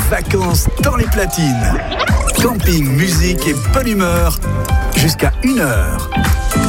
vacances dans les platines. Camping, musique et bonne humeur jusqu'à 1h.